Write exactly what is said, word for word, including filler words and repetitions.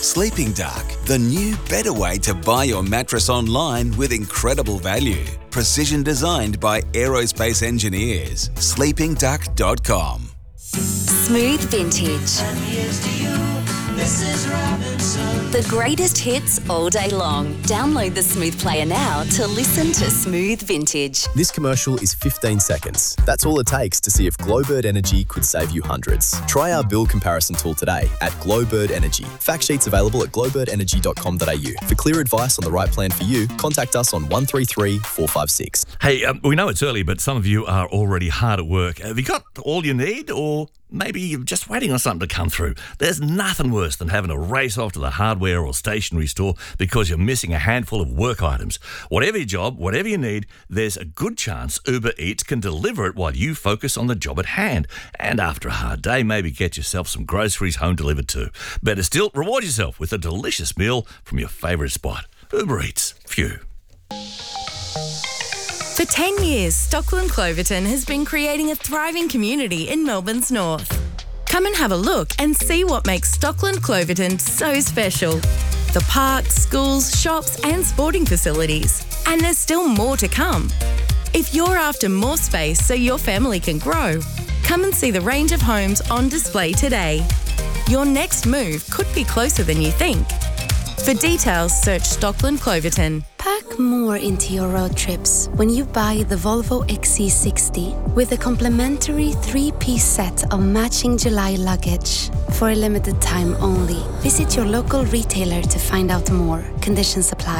Sleeping Duck, the new, better way to buy your mattress online with incredible value. Precision designed by aerospace engineers. sleeping duck dot com. Smooth Vintage. And here's to you, Missus Robinson. The greatest hits all day long. Download the Smooth Player now to listen to Smooth Vintage. This commercial is fifteen seconds. That's all it takes to see if Glowbird Energy could save you hundreds. Try our bill comparison tool today at Glowbird Energy. Fact sheets available at glowbird energy dot com dot a u. For clear advice on the right plan for you, contact us on one three three, four five six. Hey, um, we know it's early, but some of you are already hard at work. Have you got all you need, or maybe you're just waiting on something to come through? There's nothing worse than having to race off to the hardware or stationery store because you're missing a handful of work items. Whatever your job, whatever you need, there's a good chance Uber Eats can deliver it while you focus on the job at hand. And after a hard day, maybe get yourself some groceries home delivered too. Better still, reward yourself with a delicious meal from your favourite spot. Uber Eats. Phew. For ten years, Stockland Cloverton has been creating a thriving community in Melbourne's north. Come and have a look and see what makes Stockland Cloverton so special. The parks, schools, shops and sporting facilities. And there's still more to come. If you're after more space so your family can grow, come and see the range of homes on display today. Your next move could be closer than you think. For details, search Stockland Cloverton. Pack more into your road trips when you buy the Volvo X C sixty with a complimentary three-piece set of matching July luggage. For a limited time only. Visit your local retailer to find out more. Conditions apply.